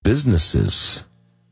businesses.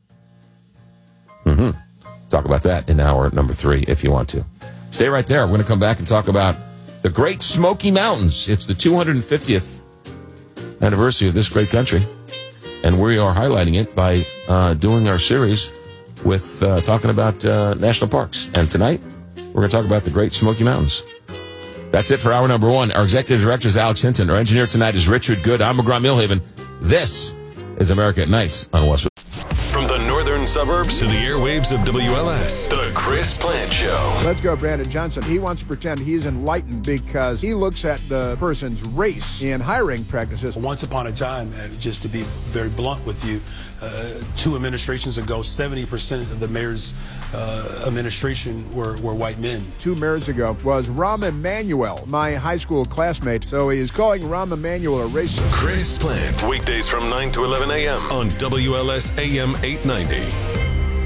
Talk about that in hour number 3 if you want to. Stay right there. We're going to come back and talk about the Great Smoky Mountains. It's the 250th anniversary of this great country, and we are highlighting it by doing our series with talking about national parks. And tonight, we're going to talk about the Great Smoky Mountains. That's it for hour number 1. Our executive director is Alex Hinton. Our engineer tonight is Richard Good. I'm McGraw Milhaven. This is America at Night on Westwood. From the northern suburbs to the airwaves of WLS, the Chris Plant Show. Let's go, Brandon Johnson. He wants to pretend he's enlightened because he looks at the person's race in hiring practices. Once upon a time, just to be very blunt with you, 2 administrations ago, 70% of the mayor's administration were white men. 2 mayors ago was Rahm Emanuel, my high school classmate. So he is calling Rahm Emanuel a racist. Chris Plant, weekdays from 9 to 11 a.m. on WLS AM 890.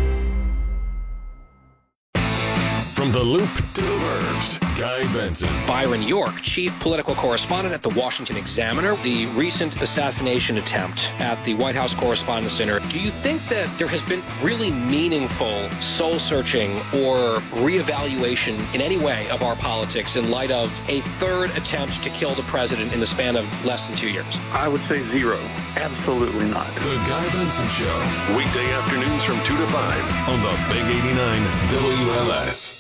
From the Loop to the Burbs, Guy Benson. Byron York, chief political correspondent at the Washington Examiner. The recent assassination attempt at the White House Correspondents' Center. Do you think that there has been really meaningful soul-searching or reevaluation in any way of our politics in light of a 3rd attempt to kill the president in the span of less than 2 years? I would say 0. Absolutely not. The Guy Benson Show, weekday afternoons from 2 to 5 on the Big 89 WLS.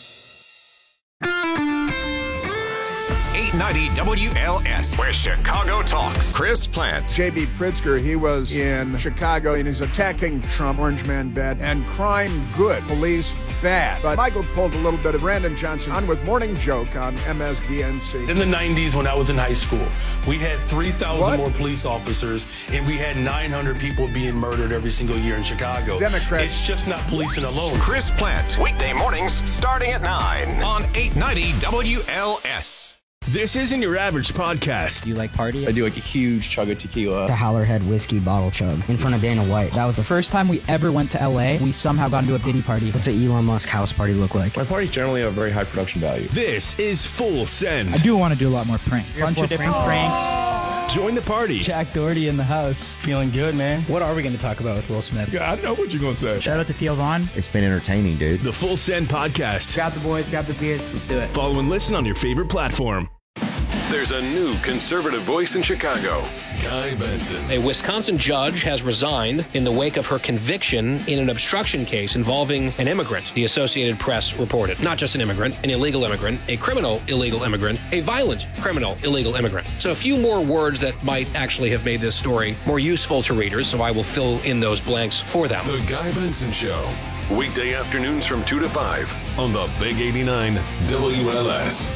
890 WLS, where Chicago talks. Chris Plant. J.B. Pritzker, he was in Chicago and he's attacking Trump, orange man bad, and crime good, police bad. But Michael pulled a little bit of Brandon Johnson on with Morning Joke on MSDNC. In the 90s, when I was in high school, we had 3,000 more police officers, and we had 900 people being murdered every single year in Chicago. Democrats. It's just not policing alone. Chris Plant, weekday mornings starting at 9 on 890 WLS. This isn't your average podcast. Do you like party? I do like a huge chug of tequila. The Howlerhead whiskey bottle chug in front of Dana White. That was the first time we ever went to LA. We somehow got into a Diddy party. What's an Elon Musk house party look like? My parties generally have a very high production value. This is Full Send. I do want to do a lot more pranks. Bunch of different pranks. Join the party. Jack Doherty in the house. Feeling good, man. What are we going to talk about with Will Smith? Yeah, I know what you're going to say. Shout out to Theo Vaughn. It's been entertaining, dude. The Full Send podcast. Grab the boys, grab the beers. Let's do it. Follow and listen on your favorite platform. There's a new conservative voice in Chicago, Guy Benson. A Wisconsin judge has resigned in the wake of her conviction in an obstruction case involving an immigrant, the Associated Press reported. Not just an immigrant, an illegal immigrant, a criminal illegal immigrant, a violent criminal illegal immigrant. So a few more words that might actually have made this story more useful to readers, so I will fill in those blanks for them. The Guy Benson Show, weekday afternoons from 2 to 5 on the Big 89 WLS.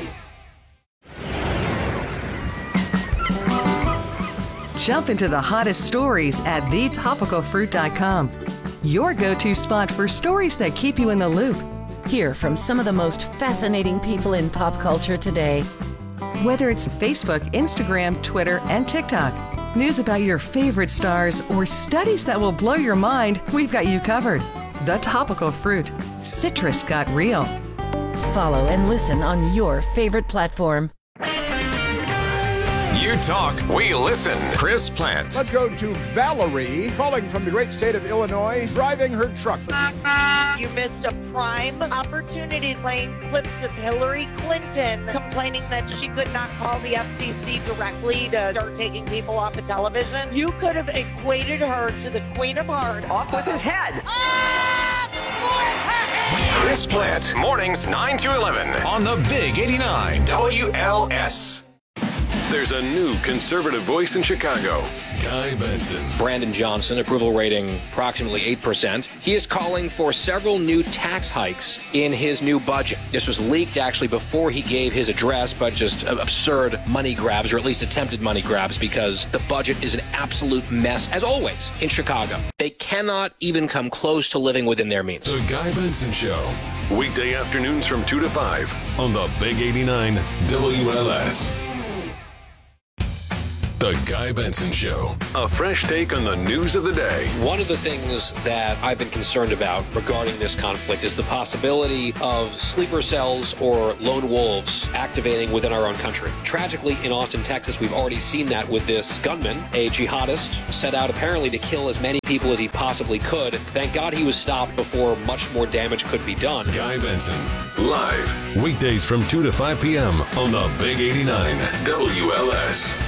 Jump into the hottest stories at thetopicalfruit.com. Your go-to spot for stories that keep you in the loop. Hear from some of the most fascinating people in pop culture today. Whether it's Facebook, Instagram, Twitter, and TikTok, news about your favorite stars, or studies that will blow your mind, we've got you covered. The Topical Fruit. Citrus got real. Follow and listen on your favorite platform. You talk, we listen. Chris Plant. Let's go to Valerie, calling from the great state of Illinois, driving her truck. You missed a prime opportunity playing clips of Hillary Clinton complaining that she could not call the FCC directly to start taking people off of television. You could have equated her to the Queen of Hearts. Off with his head. Chris Plant, mornings 9 to 11 on the Big 89 WLS. There's a new conservative voice in Chicago, Guy Benson. Brandon Johnson, approval rating approximately 8%. He is calling for several new tax hikes in his new budget. This was leaked actually before he gave his address, but just absurd money grabs, or at least attempted money grabs, because the budget is an absolute mess, as always, in Chicago. They cannot even come close to living within their means. The Guy Benson Show, weekday afternoons from 2 to 5 on the Big 89 WLS. The Guy Benson Show. A fresh take on the news of the day. One of the things that I've been concerned about regarding this conflict is the possibility of sleeper cells or lone wolves activating within our own country. Tragically, in Austin, Texas, we've already seen that with this gunman, a jihadist, set out apparently to kill as many people as he possibly could. Thank God he was stopped before much more damage could be done. Guy Benson, live, weekdays from 2 to 5 p.m. on the Big 89 WLS.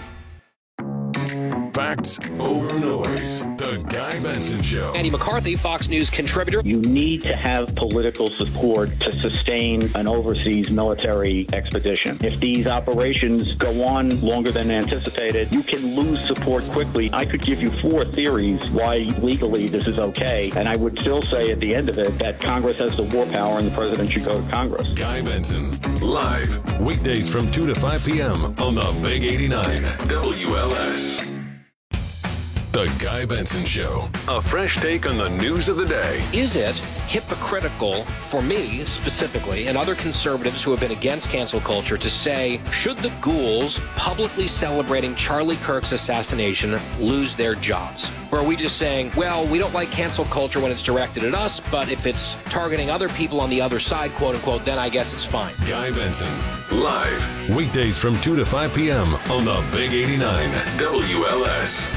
Facts over noise. The Guy Benson Show. Andy McCarthy, Fox News contributor. You need to have political support to sustain an overseas military expedition. If these operations go on longer than anticipated, you can lose support quickly. I could give you 4 theories why legally this is okay, and I would still say at the end of it that Congress has the war power and the president should go to Congress. Guy Benson, live, weekdays from 2 to 5 p.m. on the Big 89 WLS. The Guy Benson Show. A fresh take on the news of the day. Is it hypocritical for me specifically and other conservatives who have been against cancel culture to say, should the ghouls publicly celebrating Charlie Kirk's assassination lose their jobs? Or are we just saying, well, we don't like cancel culture when it's directed at us, but if it's targeting other people on the other side, quote unquote, then I guess it's fine. Guy Benson, live, weekdays from 2 to 5 p.m. on the Big 89 WLS.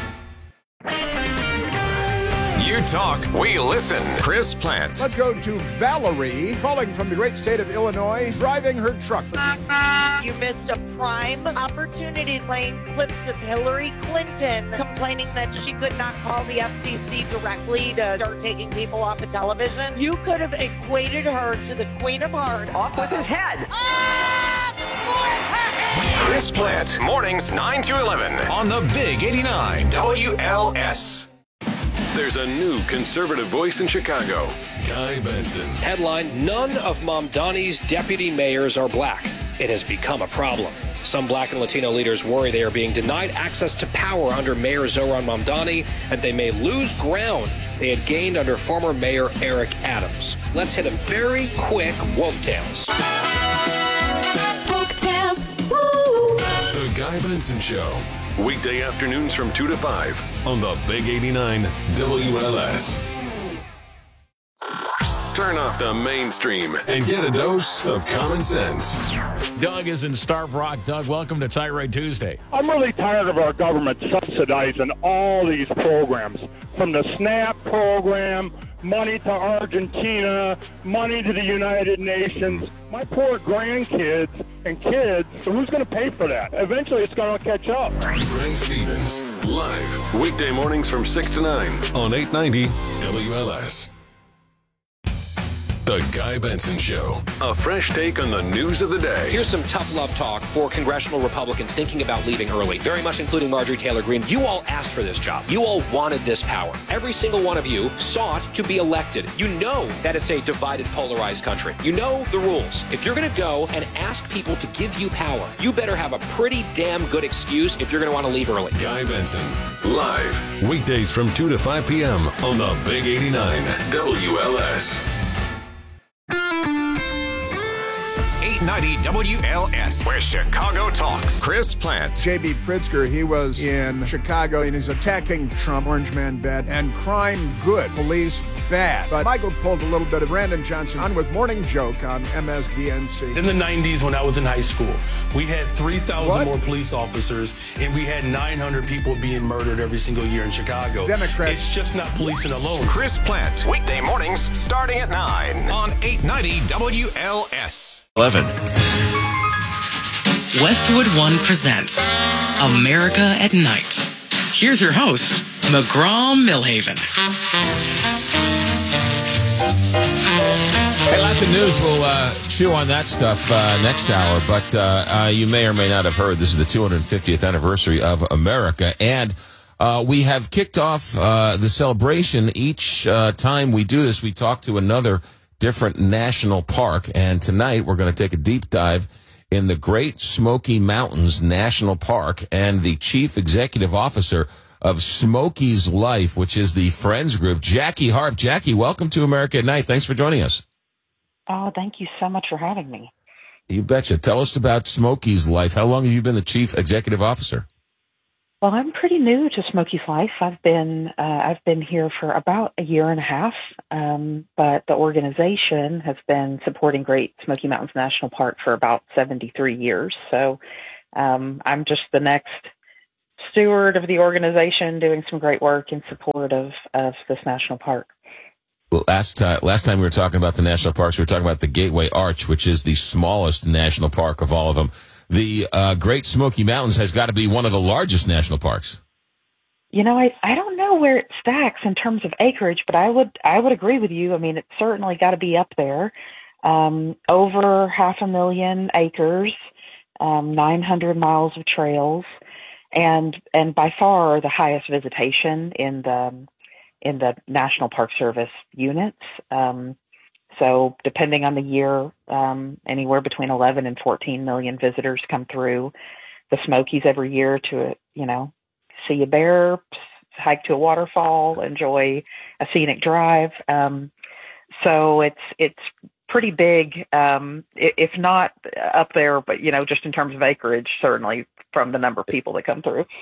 You talk, we listen. Chris Plant. Let's go to Valerie, calling from the great state of Illinois, driving her truck. You missed a prime opportunity playing clips of Hillary Clinton complaining that she could not call the FCC directly to start taking people off of television. You could have equated her to the Queen of Hearts. Off with his head. Chris Plant, mornings 9 to 11 on the Big 89 WLS. There's a new conservative voice in Chicago. Guy Benson. Headline, none of Mamdani's deputy mayors are black. It has become a problem. Some black and Latino leaders worry they are being denied access to power under Mayor Zohran Mamdani, and they may lose ground they had gained under former Mayor Eric Adams. Let's hit a very quick woke tales. Woke tales. Woo. The Guy Benson Show. Weekday afternoons from 2 to 5 on the Big 89 WLS. Turn off the mainstream and get a dose of common sense. Doug is in Starved Rock. Doug, welcome to Tirade Tuesday. I'm really tired of our government subsidizing all these programs, from the SNAP program, money to Argentina, money to the United Nations. My poor grandkids and kids, who's going to pay for that? Eventually, it's going to catch up. Ray Stevens, live, weekday mornings from 6 to 9 on 890 WLS. The Guy Benson Show. A fresh take on the news of the day. Here's some tough love talk for congressional Republicans thinking about leaving early, very much including Marjorie Taylor Greene. You all asked for this job. You all wanted this power. Every single one of you sought to be elected. You know that it's a divided, polarized country. You know the rules. If you're going to go and ask people to give you power, you better have a pretty damn good excuse if you're going to want to leave early. Guy Benson, live, weekdays from 2 to 5 p.m. on the Big 89 WLS. 890 WLS, where Chicago talks. Chris Plant. J.B. Pritzker, he was in Chicago and he's attacking Trump, orange man bad, and crime good, police bad. But Michael pulled a little bit of Brandon Johnson on with Morning Joke on MSDNC. In the 90s, when I was in high school, we had 3,000 more police officers, and we had 900 people being murdered every single year in Chicago. Democrats. It's just not policing alone. Chris Plant, weekday mornings starting at 9 on 890 WLS. 11. Westwood One presents America at Night. Here's your host, McGraw-Milhaven. Hey, lots of news. We'll chew on that stuff next hour, but you may or may not have heard this is the 250th anniversary of America, and we have kicked off the celebration. Each time we do this, we talk to another different national park, and tonight we're going to take a deep dive in the Great Smoky Mountains National Park, and the Chief Executive Officer of Smokies Life, which is the Friends Group, Jackie Harp. Jackie, welcome to America at Night. Thanks for joining us. Oh, thank you so much for having me. You betcha. Tell us about Smokies Life. How long have you been the Chief Executive Officer? Well, I'm pretty new to Smokies life. I've been here for about a year and a half, but the organization has been supporting Great Smoky Mountains National Park for about 73 years. So I'm just the next steward of the organization, doing some great work in support of this national park. Well, last time we were talking about the national parks, we were talking about the Gateway Arch, which is the smallest national park of all of them. The Great Smoky Mountains has got to be one of the largest national parks. You know, I don't know where it stacks in terms of acreage, but I would agree with you. I mean, it's certainly got to be up there. Over 500,000 acres, 900 miles of trails, and by far the highest visitation in the National Park Service units. So depending on the year, anywhere between 11 and 14 million visitors come through the Smokies every year to, see a bear, hike to a waterfall, enjoy a scenic drive. So it's pretty big, if not up there, but, just in terms of acreage, certainly from the number of people that come through.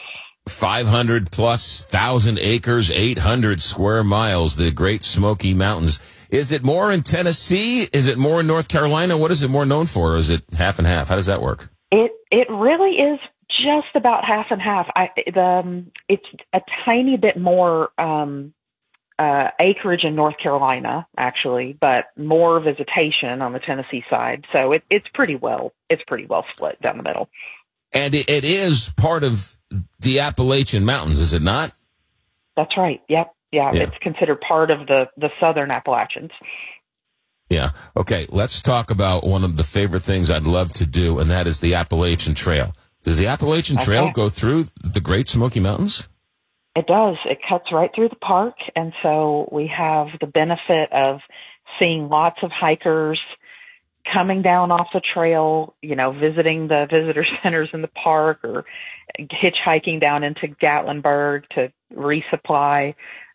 500,000+ acres, 800 square miles, the Great Smoky Mountains. Is it more in Tennessee? Is it more in North Carolina? What is it more known for? Or is it half and half? How does that work? It really is just about half and half. It's a tiny bit more acreage in North Carolina, actually, but more visitation on the Tennessee side. So it's pretty well split down the middle. And it is part of the Appalachian Mountains, is it not? That's right. Yep. Yeah. It's considered part of the Southern Appalachians. Yeah. Okay. Let's talk about one of the favorite things I'd love to do, and that is the Appalachian Trail. Does the Appalachian Trail go through the Great Smoky Mountains? It does. It cuts right through the park. And so we have the benefit of seeing lots of hikers coming down off the trail, visiting the visitor centers in the park or hitchhiking down into Gatlinburg to resupply.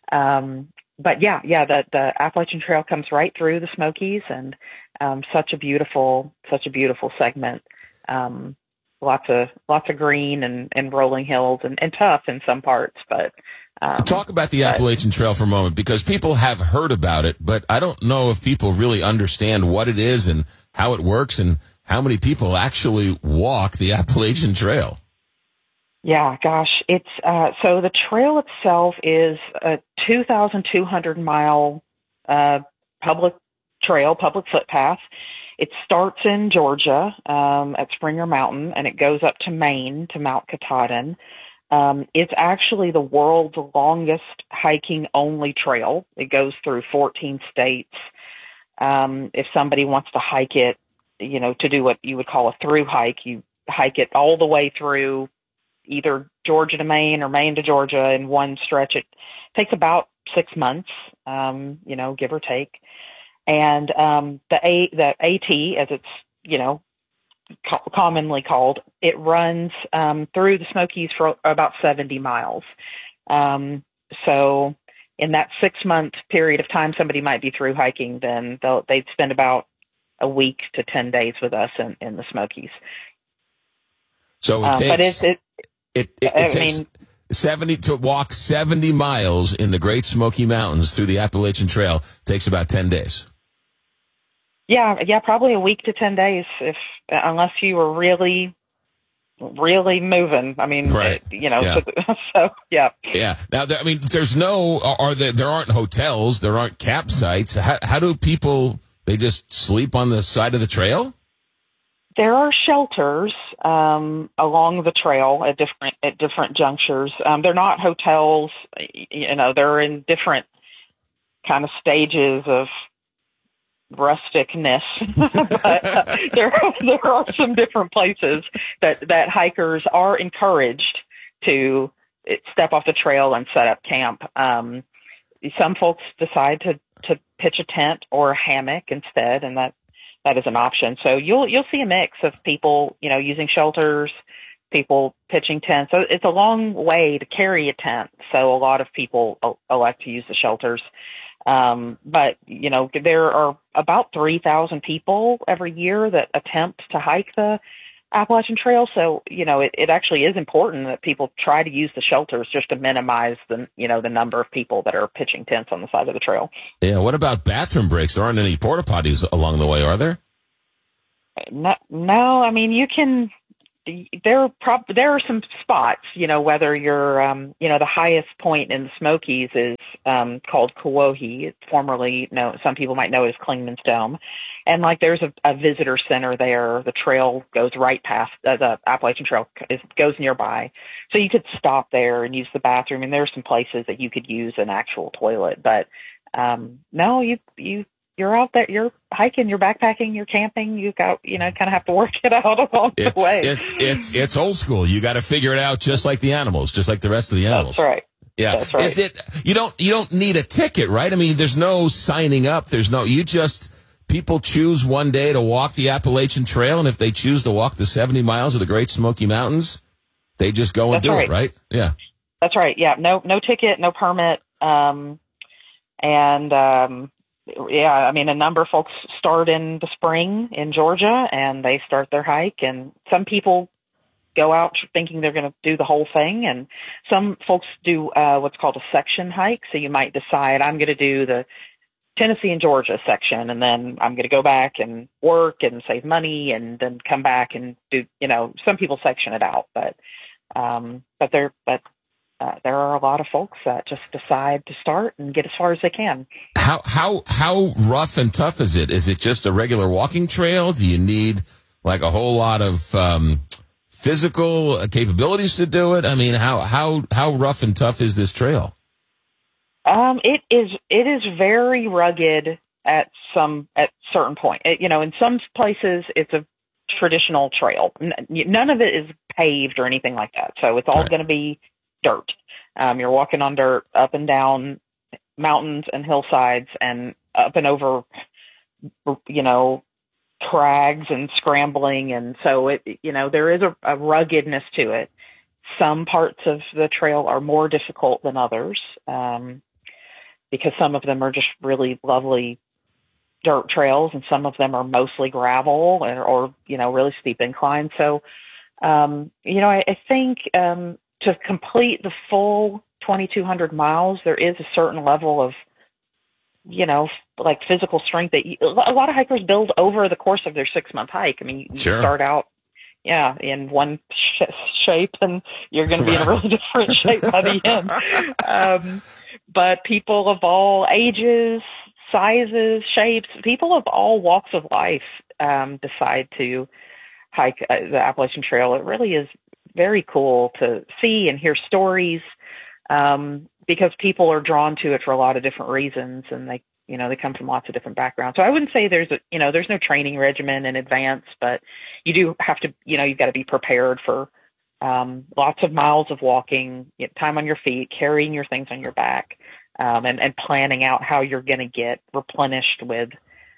But the Appalachian Trail comes right through the Smokies, and such a beautiful segment. Lots of green and rolling hills and tough in some parts, but talk about the Appalachian Trail for a moment, because people have heard about it, but I don't know if people really understand what it is and how it works and how many people actually walk the Appalachian Trail. Yeah, gosh, it's so the trail itself is a 2,200 mile public footpath. It starts in Georgia at Springer Mountain, and it goes up to Maine to Mount Katahdin. It's actually the world's longest hiking-only trail. It goes through 14 states. If somebody wants to hike it, to do what you would call a through hike, you hike it all the way through either Georgia to Maine or Maine to Georgia in one stretch. It takes about 6 months, give or take. And the AT, as it's commonly called, it runs through the Smokies for about 70 miles. So in that 6 month period of time somebody might be through hiking, then they'd spend about a week to 10 days with us in the Smokies. So it takes 70 to walk 70 miles in the Great Smoky Mountains through the Appalachian Trail takes about 10 days. Yeah, probably a week to 10 days, unless you were really, really moving. I mean, right. So yeah. Yeah. Now, there aren't hotels, there aren't campsites. How do people, they just sleep on the side of the trail? There are shelters along the trail at different junctures. They're not hotels. They're in different kind of stages of rusticness, but there are some different places that hikers are encouraged to step off the trail and set up camp. Some folks decide to pitch a tent or a hammock instead, and that is an option. So you'll see a mix of people, using shelters, people pitching tents. So it's a long way to carry a tent. So a lot of people elect to use the shelters. But there are about 3,000 people every year that attempt to hike the Appalachian Trail. So, it actually is important that people try to use the shelters just to minimize the number of people that are pitching tents on the side of the trail. Yeah. What about bathroom breaks? There aren't any porta potties along the way, are there? No. I mean, you can. There are some spots, whether you're, the highest point in the Smokies is called Kewohee. It's formerly known, some people might know it as Clingman's Dome. And there's a visitor center there. The trail goes right past, the Appalachian Trail goes nearby. So you could stop there and use the bathroom. And there are some places that you could use an actual toilet. But no, you're out there, you're hiking, you're backpacking, you're camping, you got, kind of have to work it out along the way. It's old school. You got to figure it out just like the animals, just like the rest of the animals. That's right. Yeah. That's right. Is it, you don't need a ticket, right? I mean, there's no signing up. People choose one day to walk the Appalachian Trail. And if they choose to walk the 70 miles of the Great Smoky Mountains, they just go and do it, right? Yeah. That's right. Yeah. No ticket, no permit. Yeah, I mean, a number of folks start in the spring in Georgia, and they start their hike. And some people go out thinking they're going to do the whole thing, and some folks do what's called a section hike. So you might decide, I'm going to do the Tennessee and Georgia section, and then I'm going to go back and work and save money, and then come back and do. Some people section it out, but there are a lot of folks that just decide to start and get as far as they can. How rough and tough is it? Is it just a regular walking trail? Do you need a whole lot of physical capabilities to do it? I mean, how rough and tough is this trail? It is very rugged at certain point. In some places it's a traditional trail. None of it is paved or anything like that. So it's all going to be dirt. You're walking on dirt up and down mountains and hillsides and up and over, crags and scrambling. And so there is a ruggedness to it. Some parts of the trail are more difficult than others, because some of them are just really lovely dirt trails, and some of them are mostly gravel or really steep inclines. So, I think, to complete the full 2,200 miles, there is a certain level of, physical strength that a lot of hikers build over the course of their 6-month hike. I mean, you start out, in one shape, and you're going to be in a really different shape by the end. But people of all ages, sizes, shapes, people of all walks of life decide to hike the Appalachian Trail. It really is very cool to see and hear stories, because people are drawn to it for a lot of different reasons, and they come from lots of different backgrounds. So I wouldn't say there's no training regimen in advance, but you do have to, you've got to be prepared for lots of miles of walking, time on your feet, carrying your things on your back, and planning out how you're going to get replenished with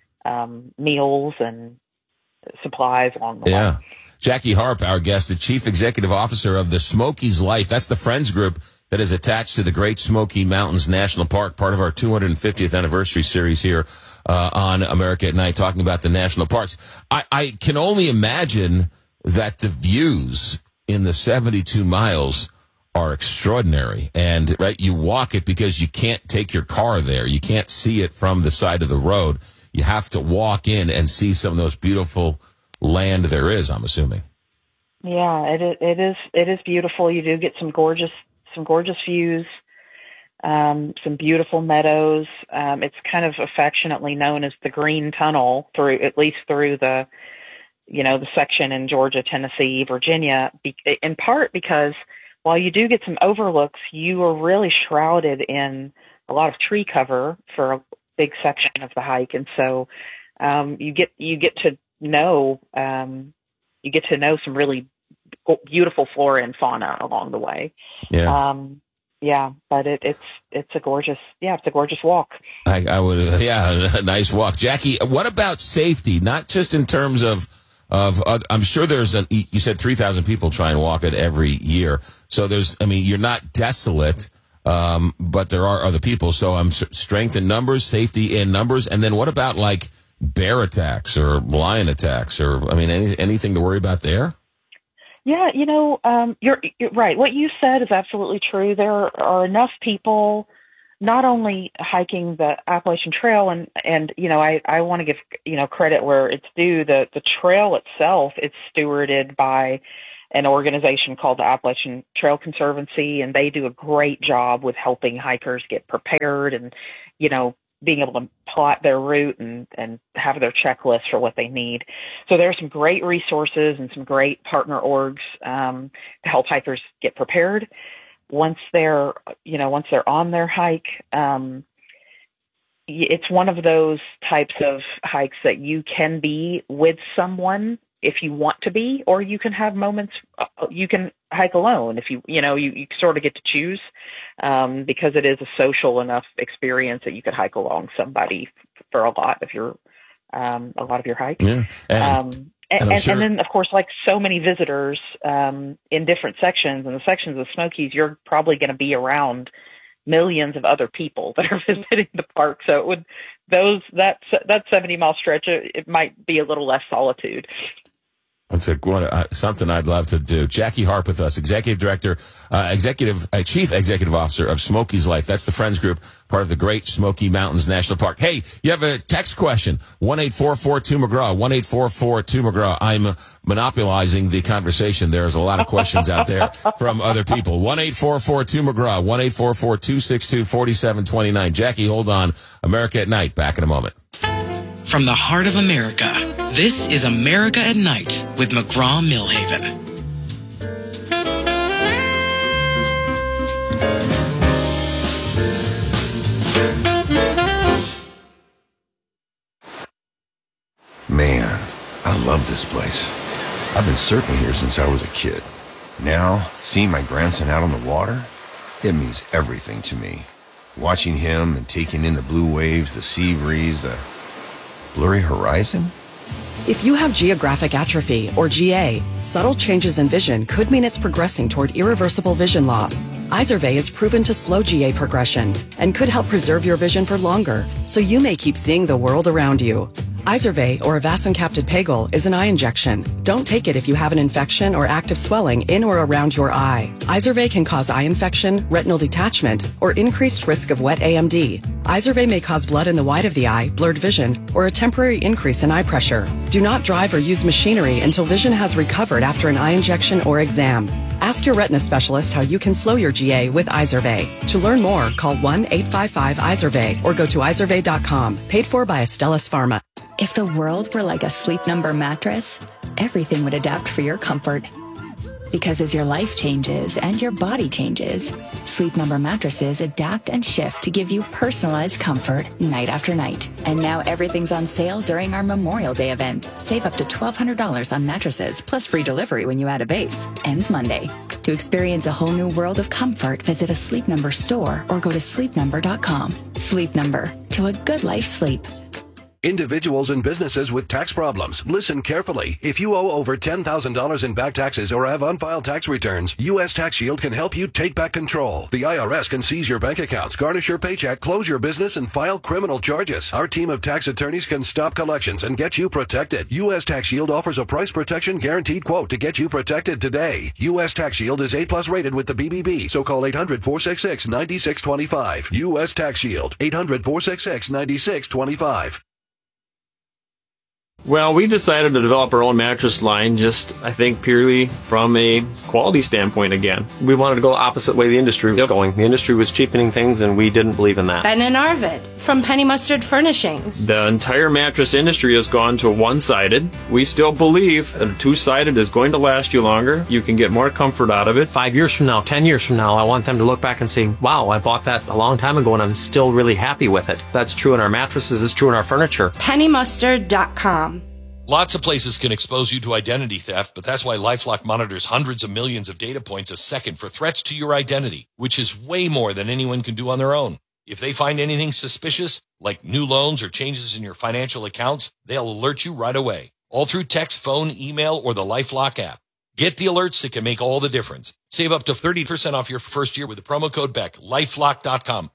meals and supplies along the way. Jackie Harp, our guest, the Chief Executive Officer of the Smokies Life. That's the Friends group that is attached to the Great Smoky Mountains National Park, part of our 250th anniversary series here on America at Night, talking about the national parks. I can only imagine that the views in the 72 miles are extraordinary. And you walk it because you can't take your car there. You can't see it from the side of the road. You have to walk in and see some of those beautiful land there is, I'm assuming. Yeah, it is beautiful. You do get some gorgeous views, some beautiful meadows. It's kind of affectionately known as the Green Tunnel, through the section in Georgia, Tennessee, Virginia, in part because while you do get some overlooks, you are really shrouded in a lot of tree cover for a big section of the hike. And so, you get to know some really beautiful flora and fauna along the way. But it's a gorgeous walk. I would, a nice walk. Jackie, what about safety? Not just in terms of I'm sure you said 3,000 people try and walk it every year. So you're not desolate, but there are other people. So strength in numbers, safety in numbers. And then what about bear attacks or lion attacks or, anything to worry about there? Yeah, you're right. What you said is absolutely true. There are enough people not only hiking the Appalachian Trail, and I want to give credit where it's due. The trail itself is stewarded by an organization called the Appalachian Trail Conservancy, and they do a great job with helping hikers get prepared and being able to plot their route and have their checklist for what they need. So there are some great resources and some great partner orgs to help hikers get prepared. Once they're on their hike, it's one of those types of hikes that you can be with someone if you want to be, or you can have moments, you can hike alone if you sort of get to choose, because it is a social enough experience that you could hike along somebody for a lot of your hike. Yeah. And then, of course, like so many visitors in different sections, in the sections of the Smokies, you're probably going to be around millions of other people that are visiting the park. So that 70-mile stretch, it might be a little less solitude. That's something I'd love to do. Jackie Harp with us, Executive Director, Chief Executive Officer of Smokies Life. That's the Friends Group, part of the Great Smoky Mountains National Park. Hey, you have a text question, 1-844-2-McGraw, 1-844-2-McGraw. I'm monopolizing the conversation. There's a lot of questions out there from other people. 1-844-2-McGraw, 1-844-262-4729. Jackie, hold on. America at Night. Back in a moment. From the heart of America, this is America at Night with McGraw-Millhaven. Man, I love this place. I've been surfing here since I was a kid. Now, seeing my grandson out on the water, it means everything to me. Watching him and taking in the blue waves, the sea breeze, the blurry horizon? If you have geographic atrophy, or GA, subtle changes in vision could mean it's progressing toward irreversible vision loss. Izervay is proven to slow GA progression and could help preserve your vision for longer, so you may keep seeing the world around you. Izervay, or avacincaptad pegol, is an eye injection. Don't take it if you have an infection or active swelling in or around your eye. Izervay can cause eye infection, retinal detachment, or increased risk of wet AMD. Izervay may cause blood in the white of the eye, blurred vision, or a temporary increase in eye pressure. Do not drive or use machinery until vision has recovered after an eye injection or exam. Ask your retina specialist how you can slow your GA with Izervay. To learn more, call 1-855-IZERVAY or go to izervay.com. Paid for by Astellas Pharma. If the world were like a Sleep Number mattress, everything would adapt for your comfort. Because as your life changes and your body changes, Sleep Number mattresses adapt and shift to give you personalized comfort night after night. And now everything's on sale during our Memorial Day event. Save up to $1,200 on mattresses, plus free delivery when you add a base. Ends Monday. To experience a whole new world of comfort, visit a Sleep Number store or go to sleepnumber.com. Sleep Number. To a good night's sleep. Individuals and businesses with tax problems, listen carefully. If you owe over $10,000 in back taxes or have unfiled tax returns, U.S. Tax Shield can help you take back control. The IRS can seize your bank accounts, garnish your paycheck, close your business, and file criminal charges. Our team of tax attorneys can stop collections and get you protected. U.S. Tax Shield offers a price protection guaranteed quote to get you protected today. U.S. Tax Shield is A+ rated with the BBB, so call 800-466-9625. U.S. Tax Shield, 800-466-9625. Well, we decided to develop our own mattress line just, I think, purely from a quality standpoint again. We wanted to go the opposite way the industry was going. The industry was cheapening things, and we didn't believe in that. Ben and Arvid from Penny Mustard Furnishings. The entire mattress industry has gone to one-sided. We still believe that a two-sided is going to last you longer. You can get more comfort out of it. 5 years from now, 10 years from now, I want them to look back and say, wow, I bought that a long time ago, and I'm still really happy with it. That's true in our mattresses. It's true in our furniture. PennyMustard.com. Lots of places can expose you to identity theft, but that's why LifeLock monitors hundreds of millions of data points a second for threats to your identity, which is way more than anyone can do on their own. If they find anything suspicious, like new loans or changes in your financial accounts, they'll alert you right away, all through text, phone, email, or the LifeLock app. Get the alerts that can make all the difference. Save up to 30% off your first year with the promo code BECK. LifeLock.com.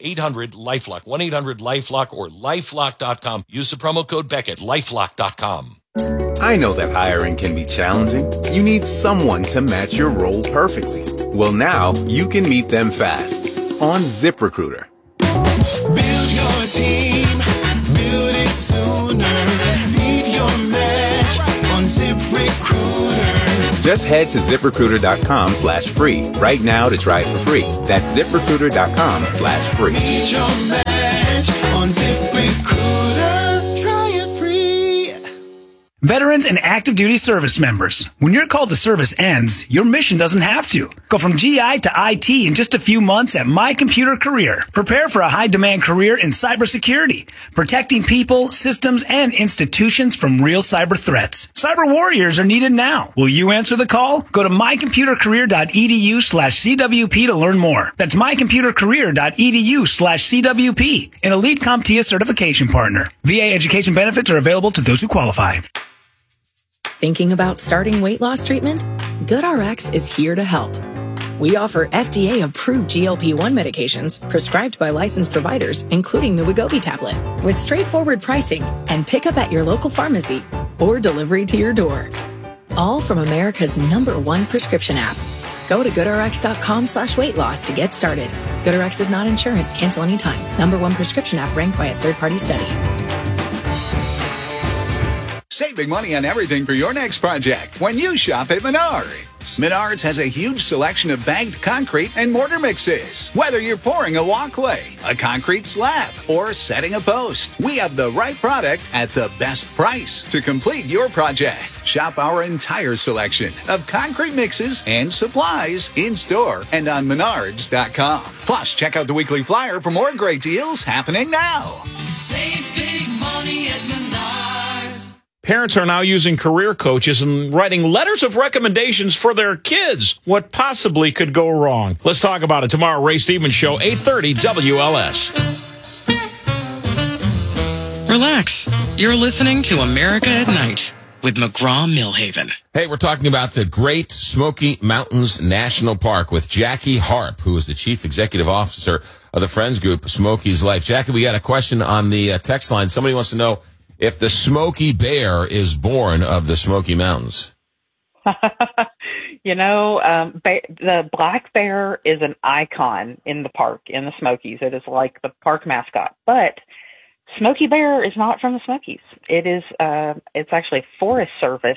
800-LifeLock. 1-800-LifeLock or LifeLock.com. Use the promo code BECK at LifeLock.com. I know that hiring can be challenging. You need someone to match your role perfectly. Well, now you can meet them fast on ZipRecruiter. Build your team, build it sooner. Meet your match on ZipRecruiter. Just head to ZipRecruiter.com/free right now to try it for free. That's ZipRecruiter.com/free. Meet your match on ZipRecruiter. Try it free. Veterans and active duty service members, when your call to service ends, your mission doesn't have to. Go from GI to IT in just a few months at My Computer Career. Prepare for a high-demand career in cybersecurity, protecting people, systems, and institutions from real cyber threats. Cyber warriors are needed now. Will you answer the call? Go to mycomputercareer.edu/CWP to learn more. That's mycomputercareer.edu/CWP, an elite CompTIA certification partner. VA education benefits are available to those who qualify. Thinking about starting weight loss treatment? GoodRx is here to help. We offer FDA-approved GLP-1 medications prescribed by licensed providers, including the Wegovy tablet, with straightforward pricing and pickup at your local pharmacy or delivery to your door. All from America's #1 prescription app. Go to GoodRx.com/weight loss to get started. GoodRx is not insurance. Cancel anytime. #1 prescription app ranked by a third-party study. Save big money on everything for your next project when you shop at Menards. Menards has a huge selection of bagged concrete and mortar mixes. Whether you're pouring a walkway, a concrete slab, or setting a post, we have the right product at the best price to complete your project. Shop our entire selection of concrete mixes and supplies in-store and on Menards.com. Plus, check out the weekly flyer for more great deals happening now. Save big money at Menards. Parents are now using career coaches and writing letters of recommendations for their kids. What possibly could go wrong? Let's talk about it tomorrow. Ray Stevens Show, 8:30 WLS. Relax. You're listening to America at Night with McGraw-Milhaven. Hey, we're talking about the Great Smoky Mountains National Park with Jackie Harp, who is the Chief Executive Officer of the Friends Group, Smoky's Life. Jackie, we got a question on the text line. Somebody wants to know if the Smoky Bear is born of the Smoky Mountains. The black bear is an icon in the park, in the Smokies. It is like the park mascot. But Smoky Bear is not from the Smokies. It is, it's actually a Forest Service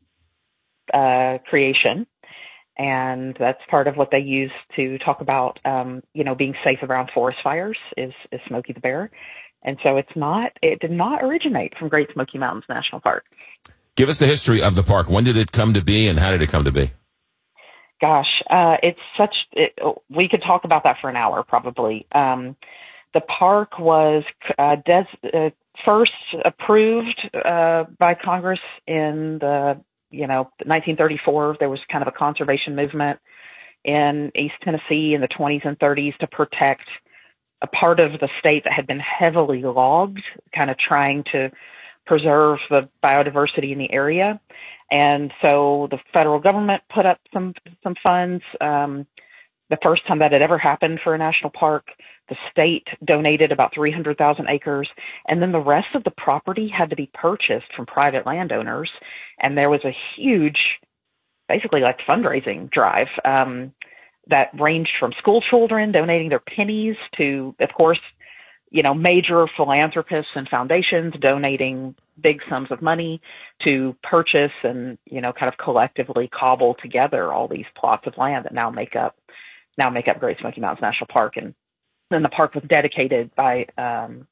creation. And that's part of what they use to talk about, being safe around forest fires is Smokey the Bear. And so it did not originate from Great Smoky Mountains National Park. Give us the history of the park. When did it come to be and how did it come to be? Gosh, we could talk about that for an hour probably. The park was first approved by Congress in the 1934. There was kind of a conservation movement in East Tennessee in the 20s and 30s to protect a part of the state that had been heavily logged, kind of trying to preserve the biodiversity in the area. And so the federal government put up some funds. The first time that had ever happened for a national park, the state donated about 300,000 acres, and then the rest of the property had to be purchased from private landowners. And there was a huge, basically like fundraising drive, that ranged from school children donating their pennies to, of course, major philanthropists and foundations donating big sums of money to purchase and, kind of collectively cobble together all these plots of land that now make up Great Smoky Mountains National Park. And then the park was dedicated by in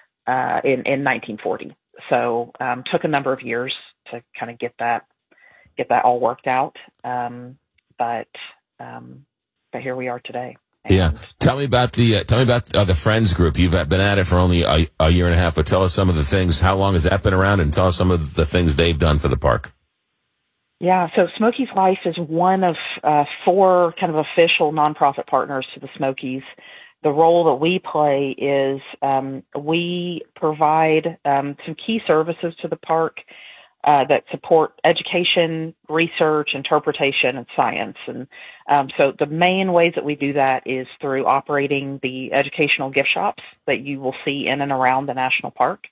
1940. So took a number of years to kind of get that all worked out. But here we are today. Yeah. Tell me about the Friends Group. You've been at it for only a year and a half, but tell us some of the things. How long has that been around? And tell us some of the things they've done for the park. Yeah. So Smoky's Life is one of 4 kind of official nonprofit partners to the Smokies. The role that we play is we provide some key services to the park that support education, research, interpretation, and science. And so the main ways that we do that is through operating the educational gift shops that you will see in and around the national park.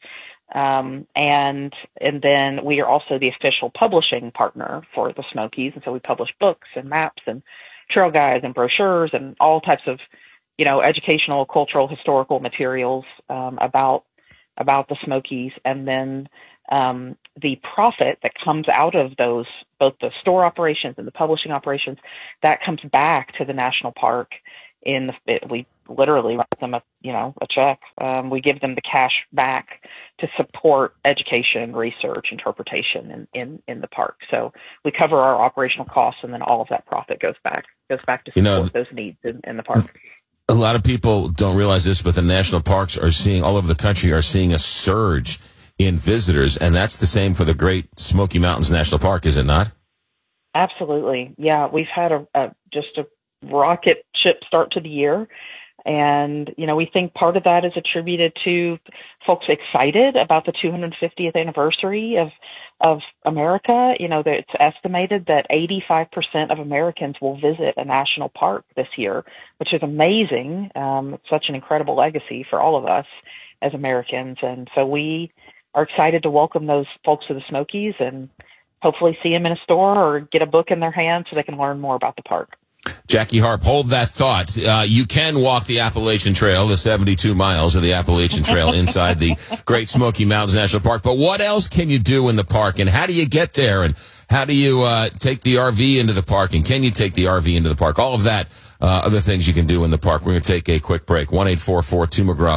And then we are also the official publishing partner for the Smokies. And so we publish books and maps and trail guides and brochures and all types of, educational, cultural, historical materials about the Smokies. And then the profit that comes out of those, both the store operations and the publishing operations, that comes back to the national park. We literally write them a check. We give them the cash back to support education, research, interpretation in the park. So we cover our operational costs, and then all of that profit goes back to support those needs in the park. A lot of people don't realize this, but the national parks all over the country are seeing a surge in visitors, and that's the same for the Great Smoky Mountains National Park, is it not? Absolutely. Yeah, we've had just a rocket ship start to the year. And, we think part of that is attributed to folks excited about the 250th anniversary of America. It's estimated that 85% of Americans will visit a national park this year, which is amazing. It's such an incredible legacy for all of us as Americans. And so we are excited to welcome those folks to the Smokies and hopefully see them in a store or get a book in their hand so they can learn more about the park. Jackie Harp, hold that thought. You can walk the Appalachian Trail, the 72 miles of the Appalachian Trail inside the Great Smoky Mountains National Park. But what else can you do in the park, and how do you get there, and how do you take the RV into the park, and can you take the RV into the park? All of that, other things you can do in the park. We're going to take a quick break. 1-844-2-McGraw,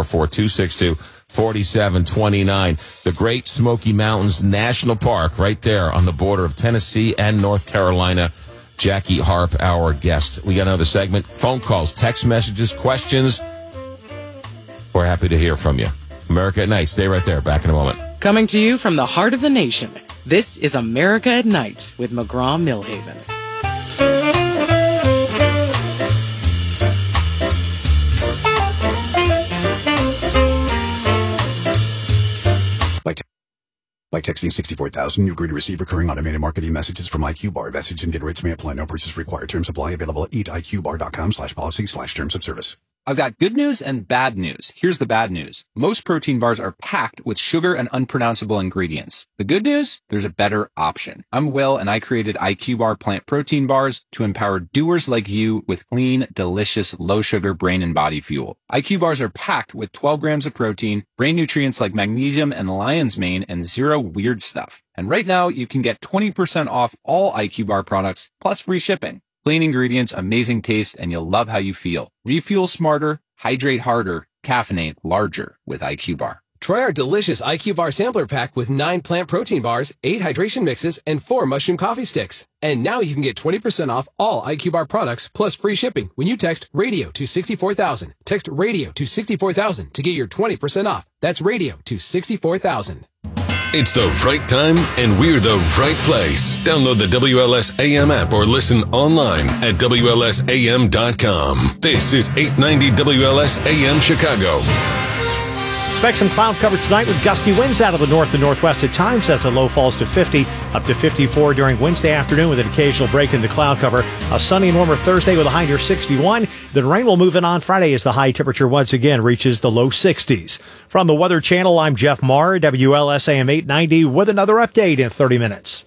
1-844-262-4729. The Great Smoky Mountains National Park, right there on the border of Tennessee and North Carolina. Jackie Harp, our guest. We got another segment. Phone calls, text messages, questions. We're happy to hear from you. America at Night. Stay right there. Back in a moment. Coming to you from the heart of the nation, this is America at Night with McGraw-Millhaven. By texting 64,000, you agree to receive recurring automated marketing messages from IQ Bar. Message and data rates may apply. No purchase required. Terms apply. Available at eatiqbar.com/policy/terms of service. I've got good news and bad news. Here's the bad news. Most protein bars are packed with sugar and unpronounceable ingredients. The good news? There's a better option. I'm Will, and I created IQ Bar plant protein bars to empower doers like you with clean, delicious, low-sugar brain and body fuel. IQ Bars are packed with 12 grams of protein, brain nutrients like magnesium and lion's mane, and zero weird stuff. And right now, you can get 20% off all IQ Bar products, plus free shipping. Clean ingredients, amazing taste, and you'll love how you feel. Refuel smarter, hydrate harder, caffeinate larger with IQ Bar. Try our delicious IQ Bar sampler pack with 9 plant protein bars, 8 hydration mixes, and 4 mushroom coffee sticks. And now you can get 20% off all IQ Bar products plus free shipping when you text RADIO to 64,000. Text RADIO to 64,000 to get your 20% off. That's RADIO to 64,000. It's the right time, and we're the right place. Download the WLS AM app or listen online at WLSAM.com. This is 890 WLS AM Chicago. Expect some cloud cover tonight with gusty winds out of the north and northwest at times as the low falls to 50, up to 54 during Wednesday afternoon with an occasional break in the cloud cover. A sunny and warmer Thursday with a high near 61. Then rain will move in on Friday as the high temperature once again reaches the low 60s. From the Weather Channel, I'm Jeff Marr, WLS AM 890 with another update in 30 minutes.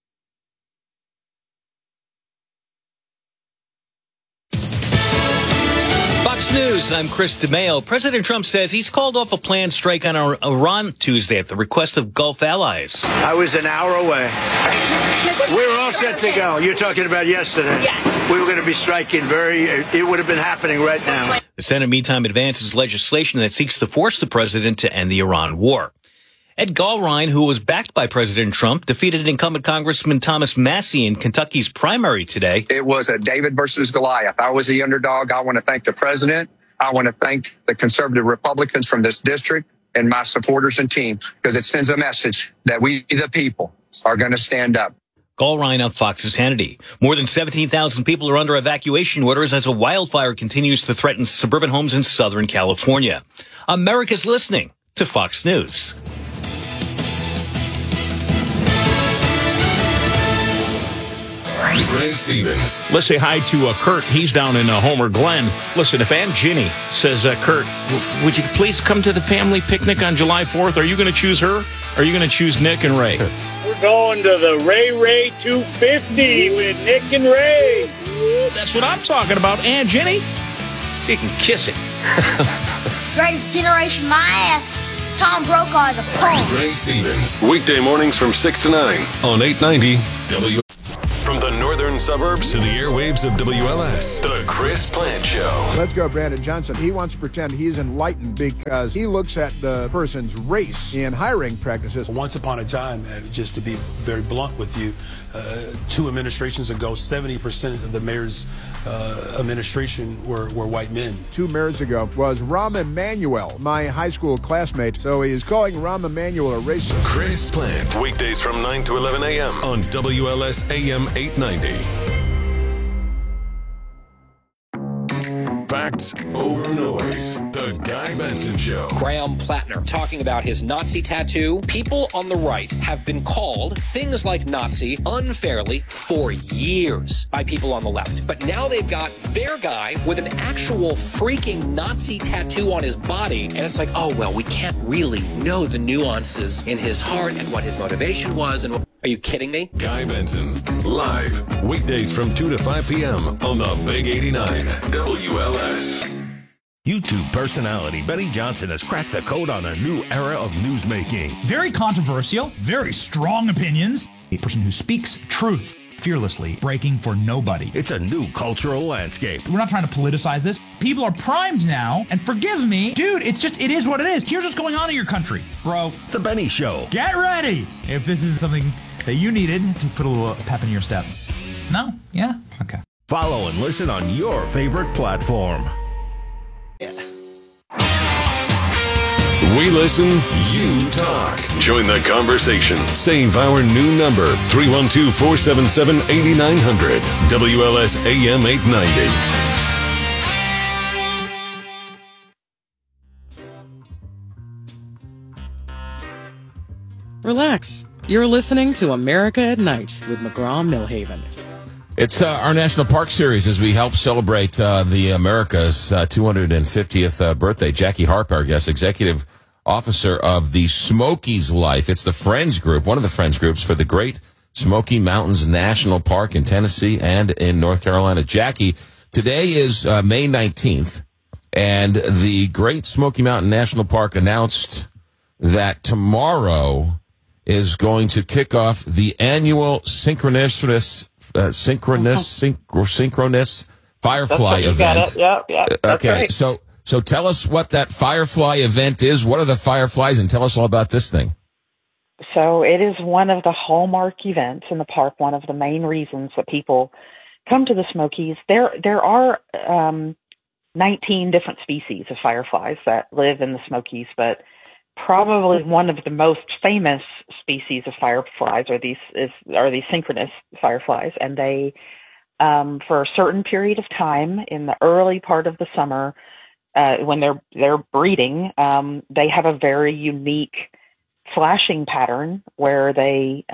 News. I'm Chris DeMaio. President Trump says he's called off a planned strike on Iran Tuesday at the request of Gulf allies. I was an hour away. We were all set to go. You're talking about yesterday. Yes. We were going to be striking it would have been happening right now. The Senate, meantime, advances legislation that seeks to force the president to end the Iran war. Ed Gallrein, who was backed by President Trump, defeated incumbent Congressman Thomas Massie in Kentucky's primary today. It was a David versus Goliath. I was the underdog. I want to thank the president. I want to thank the conservative Republicans from this district and my supporters and team, because it sends a message that we, the people, are going to stand up. Gallrein on Fox's Hannity. More than 17,000 people are under evacuation orders as a wildfire continues to threaten suburban homes in Southern California. America's listening to Fox News. Ray Stevens. Let's say hi to Kurt. He's down in Homer Glen. Listen, if Aunt Ginny says, Kurt, would you please come to the family picnic on July 4th? Are you going to choose her? Or are you going to choose Nick and Ray? We're going to the Ray 250 with Nick and Ray. Ooh, that's what I'm talking about. Aunt Ginny, you can kiss it. Greatest generation, my ass. Tom Brokaw is a punk. Ray Stevens. Weekday mornings from 6 to 9 on 890 W. From the northern suburbs to the airwaves of WLS, The Chris Plant Show. Let's go, Brandon Johnson. He wants to pretend he's enlightened because he looks at the person's race in hiring practices. Once upon a time, just to be very blunt with you, 2 administrations ago, 70% of the mayor's administration were white men. 2 mayors ago was Rahm Emanuel, my high school classmate. So he is calling Rahm Emanuel a racist. Chris Plant. Weekdays from 9 to 11 a.m. on WLS AM 890. Facts over noise. The Guy Benson Show. Graham Plattner talking about his Nazi tattoo. People on the right have been called things like Nazi unfairly for years by people on the left. But now they've got their guy with an actual freaking Nazi tattoo on his body. And it's like, oh, well, we can't really know the nuances in his heart and what his motivation was. And are you kidding me? Guy Benson, live. Weekdays from 2 to 5 p.m. on the Big 89 WLS. YouTube personality Benny Johnson has cracked the code on a new era of newsmaking. Very controversial, very strong opinions. A person who speaks truth fearlessly, breaking for nobody. It's a new cultural landscape. We're not trying to politicize this. People are primed now, and forgive me, dude, it is what it is. Here's what's going on in your country, bro. The Benny Show. Get ready if this is something that you needed to put a little pep in your step. No? Yeah? Okay. Follow and listen on your favorite platform. We listen, you talk. Join the conversation. Save our new number, 312-477-8900. WLS AM 890. Relax. You're listening to America at Night with McGraw-Milhaven. It's our National Park Series as we help celebrate the America's 250th birthday. Jackie Harper, our guest, executive officer of the Smokies Life. It's the Friends Group, one of the Friends Groups for the Great Smoky Mountains National Park in Tennessee and in North Carolina. Jackie, today is May 19th, and the Great Smoky Mountain National Park announced that tomorrow is going to kick off the annual synchronous Firefly event. Yep, that's okay, right. so tell us what that Firefly event is. What are the Fireflies? And tell us all about this thing. So it is one of the hallmark events in the park, one of the main reasons that people come to the Smokies. There are 19 different species of fireflies that live in the Smokies, but probably one of the most famous species of fireflies are these synchronous fireflies, and they for a certain period of time in the early part of the summer, when they're breeding, they have a very unique flashing pattern where they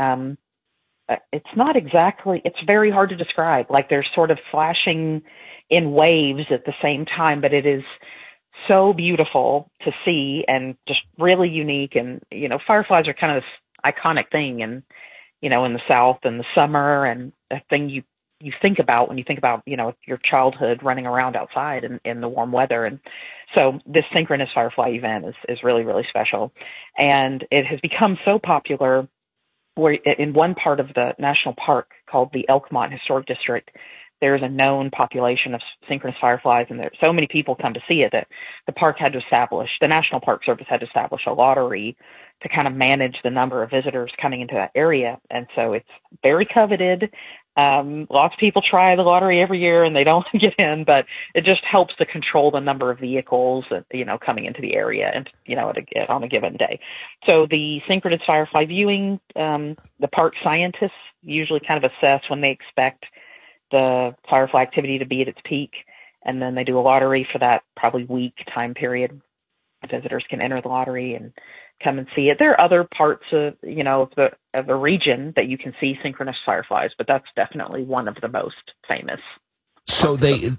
it's very hard to describe. Like they're sort of flashing in waves at the same time, but it is so beautiful to see and just really unique. And, fireflies are kind of this iconic thing in the South in the summer, and a thing you think about when you think about, your childhood running around outside in the warm weather. And so this synchronous firefly event is really, really special. And it has become so popular where in one part of the national park called the Elkmont Historic District, there's a known population of synchronous fireflies, and there so many people come to see it that the National Park Service had to establish a lottery to kind of manage the number of visitors coming into that area. And so it's very coveted. Lots of people try the lottery every year and they don't get in, but it just helps to control the number of vehicles, coming into the area and, on a given day. So the synchronous firefly viewing, the park scientists usually kind of assess when they expect the firefly activity to be at its peak, and then they do a lottery for that probably week time period visitors can enter the lottery and come and see it. There are other parts of, of the region that you can see synchronous fireflies, but that's definitely one of the most famous. So they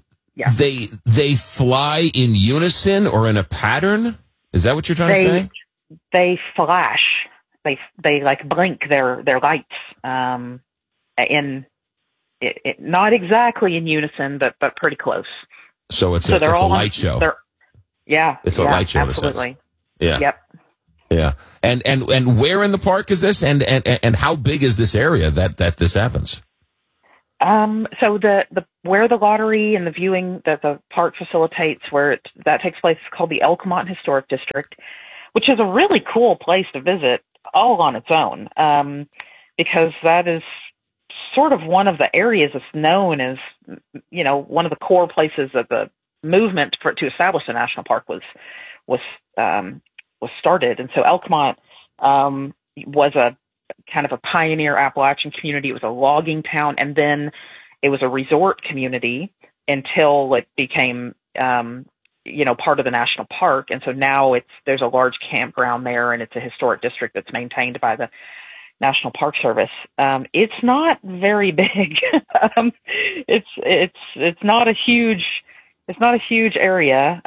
fly in unison or in a pattern? Is that what you're trying to say? They flash. They like blink their lights in not exactly in unison, but pretty close. So it's a light show. It's a light show. Absolutely. Yeah. Yep. Yeah. And where in the park is this? And how big is this area that this happens? So the where the lottery and the viewing that the park facilitates, that takes place, is called the Elkmont Historic District, which is a really cool place to visit all on its own, because that is sort of one of the areas that's known as, one of the core places that the movement to establish the national park was started. And so Elkmont was a kind of a pioneer Appalachian community. It was a logging town, and then it was a resort community until it became, part of the national park. And so now there's a large campground there, and it's a historic district that's maintained by the National Park Service. It's not very big. It's not a huge area.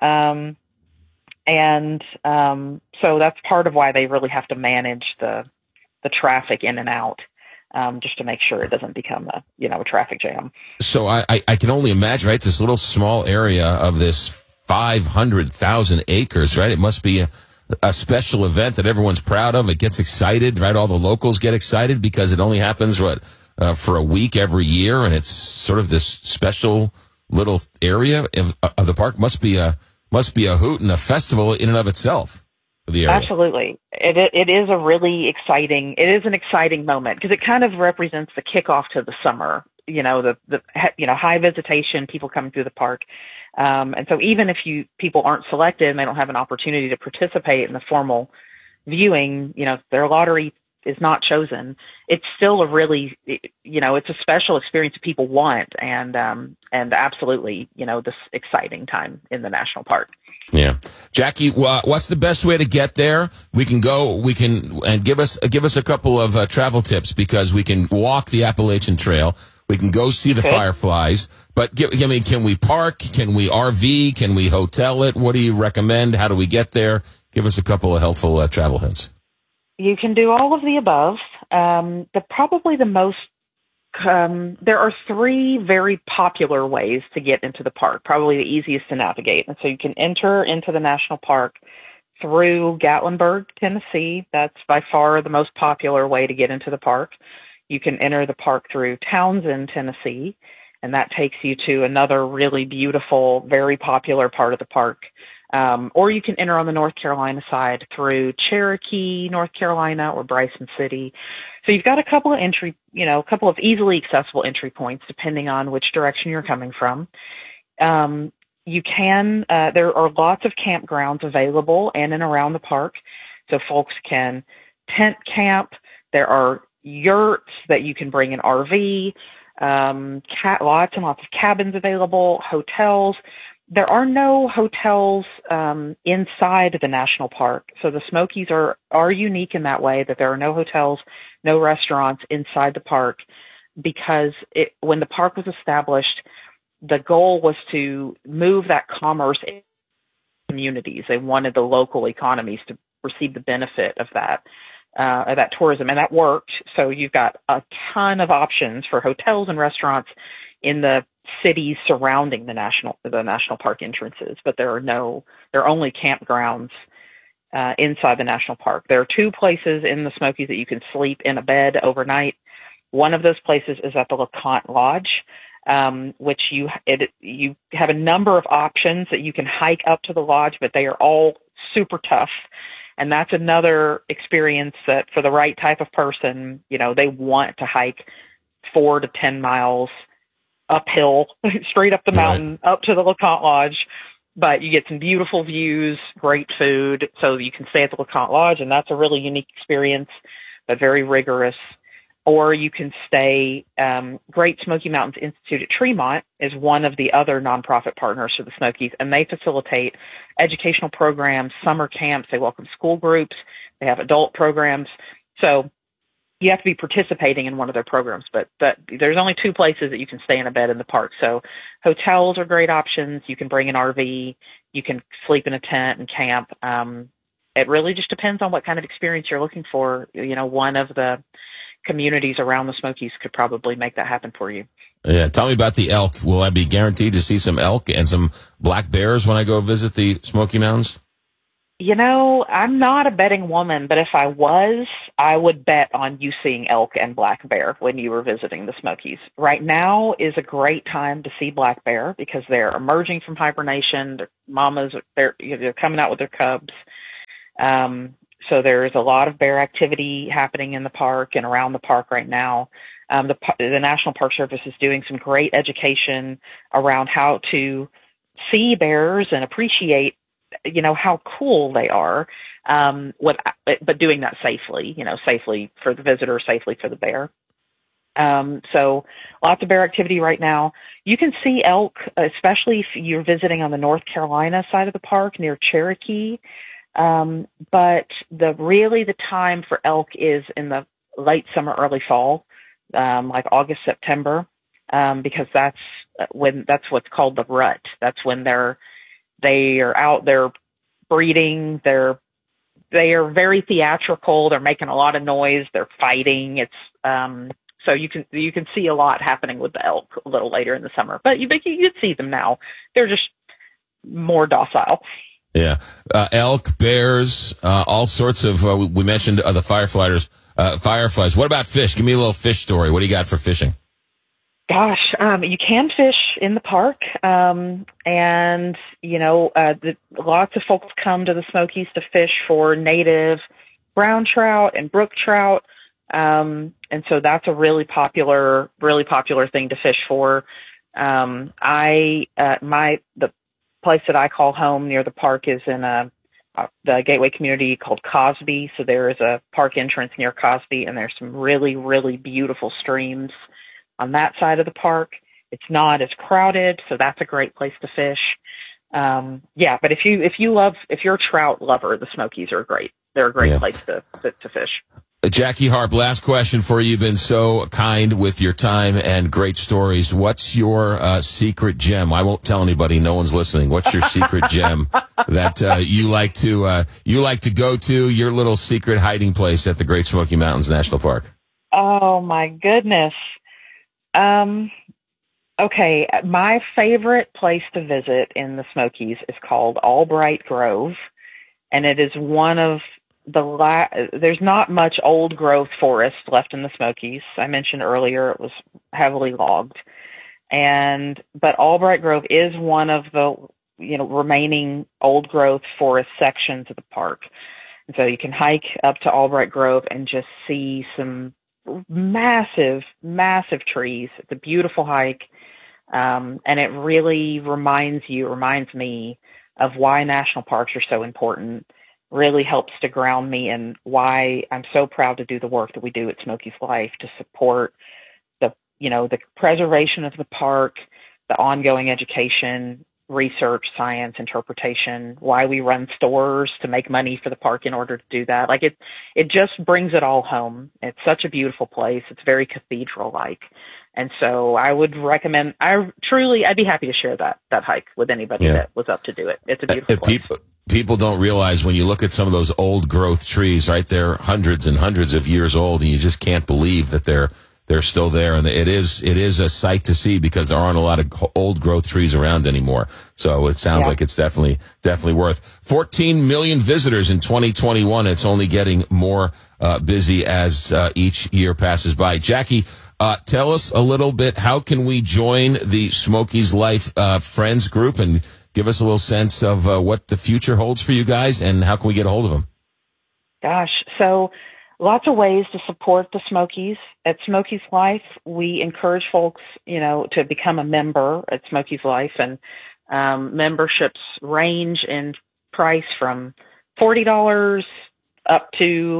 So that's part of why they really have to manage the traffic in and out, just to make sure it doesn't become a traffic jam. So I can only imagine, right? This little small area of this 500,000 acres, right? It must be a special event that everyone's proud of. It gets excited, right? All the locals get excited because it only happens for a week every year, and it's sort of this special little area of the park. Must be a hoot and a festival in and of itself for the area. Absolutely. It is a really exciting, it is an exciting moment because it kind of represents the kickoff to the summer, the high visitation, people coming through the park. And so even if people aren't selected and they don't have an opportunity to participate in the formal viewing, their lottery is not chosen, it's still a really, it's a special experience that people want, and absolutely, this exciting time in the national park. Yeah. Jackie, what's the best way to get there? And give us a couple of travel tips, because we can walk the Appalachian Trail. We can go see the fireflies, but can we park? Can we RV? Can we hotel it? What do you recommend? How do we get there? Give us a couple of helpful travel hints. You can do all of the above. There are three very popular ways to get into the park, probably the easiest to navigate. And so you can enter into the national park through Gatlinburg, Tennessee. That's by far the most popular way to get into the park. You can enter the park through Townsend, Tennessee, and that takes you to another really beautiful, very popular part of the park. Or you can enter on the North Carolina side through Cherokee, North Carolina, or Bryson City. So you've got a couple of easily accessible entry points depending on which direction you're coming from. There are lots of campgrounds available in and around the park, so folks can tent camp. There are yurts that you can bring an RV, lots and lots of cabins available, hotels. There are no hotels inside the national park. So the Smokies are unique in that way, that there are no hotels, no restaurants inside the park, because when the park was established, the goal was to move that commerce in communities. They wanted the local economies to receive the benefit of that tourism, and that worked. So you've got a ton of options for hotels and restaurants in the cities surrounding the national park entrances, but there are only campgrounds inside the national park. There are two places in the Smokies that you can sleep in a bed overnight. One of those places is at the LeConte Lodge, which you have a number of options that you can hike up to the lodge, but they are all super tough. And that's another experience that, for the right type of person, they want to hike 4 to 10 miles uphill, straight up the mountain, up to the LeConte Lodge. But you get some beautiful views, great food, so you can stay at the LeConte Lodge, and that's a really unique experience, but very rigorous. or you can stay. Great Smoky Mountains Institute at Tremont is one of the other nonprofit partners for the Smokies, and they facilitate educational programs, summer camps. They welcome school groups. They have adult programs. So you have to be participating in one of their programs, but there's only 2 places that you can stay in a bed in the park. So hotels are great options. You can bring an RV. You can sleep in a tent and camp. It really just depends on what kind of experience you're looking for. One of the communities around the Smokies could probably make that happen for you. Yeah, tell me about the elk. Will I be guaranteed to see some elk and some black bears when I go visit the Smoky Mountains? I'm not a betting woman, but if I was, I would bet on you seeing elk and black bear when you were visiting the Smokies. Right now is a great time to see black bear because they're emerging from hibernation. Their mamas, they're coming out with their cubs. So there's a lot of bear activity happening in the park and around the park right now. The National Park Service is doing some great education around how to see bears and appreciate how cool they are, but doing that safely, safely for the visitor, safely for the bear. So lots of bear activity right now. You can see elk, especially if you're visiting on the North Carolina side of the park near Cherokee. But the time for elk is in the late summer, early fall, like August, September, because that's what's called the rut. That's when they are out there breeding. They are very theatrical. They're making a lot of noise. They're fighting. It's so you can see a lot happening with the elk a little later in the summer. But you see them now. They're just more docile. Yeah, elk, bears, all sorts of. We mentioned the fireflies. What about fish? Give me a little fish story. What do you got for fishing? Gosh, you can fish in the park, and lots of folks come to the Smokies to fish for native brown trout and brook trout, and so that's a really popular thing to fish for. The place that I call home near the park is in the Gateway community called Cosby. So there is a park entrance near Cosby, and there's some really, really beautiful streams on that side of the park. It's not as crowded, so that's a great place to fish. But if you're a trout lover, the Smokies are great. They're a great place to fish. Jackie Harp, last question for you. You've been so kind with your time and great stories. What's your secret gem? I won't tell anybody. No one's listening. What's your secret gem that you like to go to? Your little secret hiding place at the Great Smoky Mountains National Park. Oh my goodness. Okay, my favorite place to visit in the Smokies is called Albright Grove, and it is one of there's not much old growth forest left in the Smokies. I mentioned earlier it was heavily logged, but Albright Grove is one of the remaining old growth forest sections of the park. And so you can hike up to Albright Grove and just see some massive trees. It's a beautiful hike, and it really reminds me of why national parks are so important. Really helps to ground me in why I'm so proud to do the work that we do at Smokies Life to support the preservation of the park, the ongoing education, research, science, interpretation, why we run stores to make money for the park in order to do that. Like it just brings it all home. It's such a beautiful place. It's very cathedral-like. And so I would recommend, I'd be happy to share that hike with anybody that was up to do it. It's a beautiful place. People don't realize when you look at some of those old growth trees, right? They're hundreds and hundreds of years old, and you just can't believe that they're still there. And it is a sight to see because there aren't a lot of old growth trees around anymore. So it sounds like it's definitely worth 14 million visitors in 2021. It's only getting more busy as each year passes by. Jackie, tell us a little bit, how can we join the Smokies Life Friends group and give us a little sense of what the future holds for you guys, and how can we get a hold of them? Gosh, so lots of ways to support the Smokies. At Smokies Life, we encourage folks, to become a member at Smokies Life, and memberships range in price from $40 up to,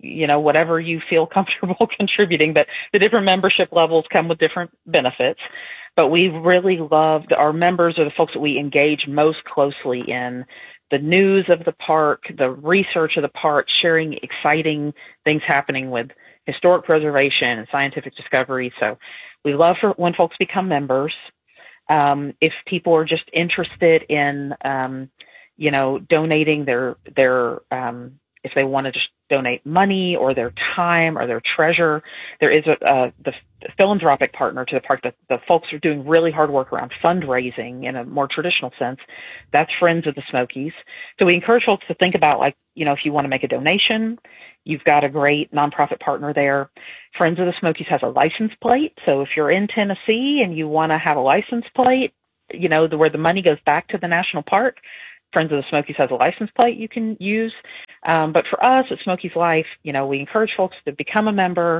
whatever you feel comfortable contributing, but the different membership levels come with different benefits. But we really loved our members are the folks that we engage most closely in the news of the park, the research of the park, sharing exciting things happening with historic preservation and scientific discovery. So we love when folks become members. If people are just interested in, donating their if they want to just donate money or their time or their treasure, there is the philanthropic partner to the park. The folks are doing really hard work around fundraising in a more traditional sense. That's Friends of the Smokies. So we encourage folks to think about, if you want to make a donation, you've got a great nonprofit partner there. Friends of the Smokies has a license plate. So if you're in Tennessee and you want to have a license plate, where the money goes back to the national park, Friends of the Smokies has a license plate you can use. But for us at Smokies Life, we encourage folks to become a member,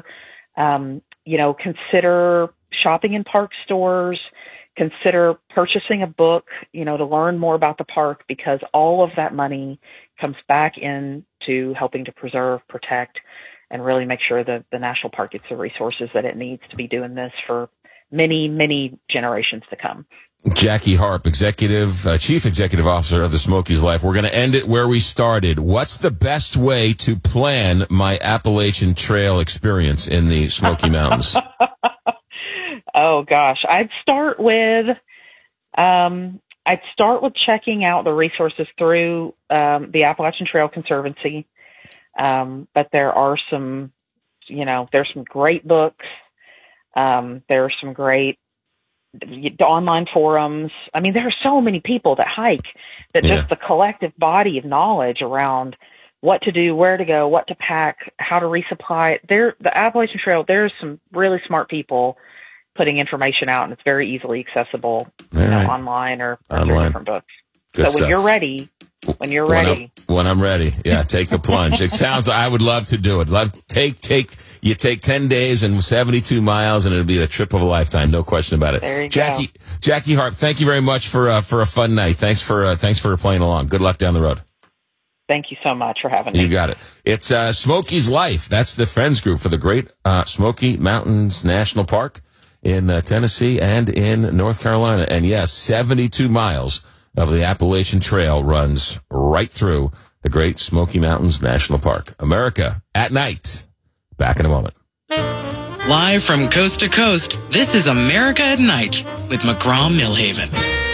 consider shopping in park stores, consider purchasing a book, to learn more about the park, because all of that money comes back into helping to preserve, protect, and really make sure that the national park gets the resources that it needs to be doing this for many, many generations to come. Jackie Harp, Chief Executive Officer of the Smokies Life. We're going to end it where we started. What's the best way to plan my Appalachian Trail experience in the Smoky Mountains? Oh gosh, I'd start with checking out the resources through the Appalachian Trail Conservancy. But there are there's some great books. There are some great online forums. I mean, there are so many people that hike that just the collective body of knowledge around what to do, where to go, what to pack, how to resupply. The Appalachian Trail, there's some really smart people putting information out, and it's very easily accessible online or through different books. Good so when you're ready, when I'm ready, take the plunge. It sounds like I would love to do it. You take 10 days and 72 miles, and it'll be the trip of a lifetime, no question about it. There you go. Jackie Harp, thank you very much for a fun night. Thanks for playing along. Good luck down the road. Thank you so much for having me. You got it. It's Smokies Life. That's the Friends group for the Great Smoky Mountains National Park in Tennessee and in North Carolina. And yes, 72 miles of the Appalachian Trail runs right through the Great Smoky Mountains National Park. America at Night. Back in a moment. Live from coast to coast, this is America at Night with McGraw-Millhaven.